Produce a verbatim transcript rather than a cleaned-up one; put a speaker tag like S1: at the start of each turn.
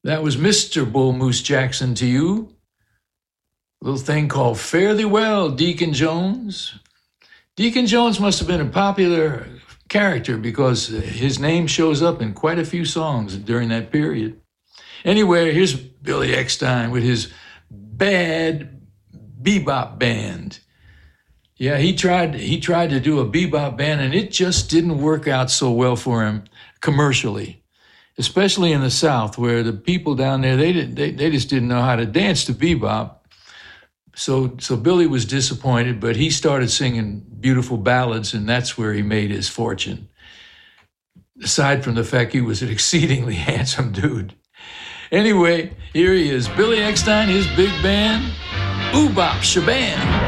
S1: That was Mister Bull Moose Jackson to you. A little thing called Fare Thee Well, Deacon Jones. Deacon Jones must have been a popular character because his name shows up in quite a few songs during that period. Anyway, here's Billy Eckstine with his Bad Bebop Band. Yeah, he tried he tried to do a bebop band, and it just didn't work out so well for him commercially, especially in the South, where the people down there, they didn't, they, they just didn't know how to dance to bebop. So, so Billy was disappointed, but he started singing beautiful ballads, and that's where he made his fortune. Aside from the fact he was an exceedingly handsome dude. Anyway, here he is, Billy Eckstine, his big band, Oobop Shaban.